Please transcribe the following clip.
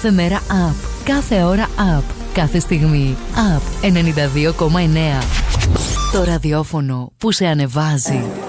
Κάθε μέρα up. Κάθε ώρα up. Κάθε στιγμή up. 92,9. Το ραδιόφωνο που σε ανεβάζει.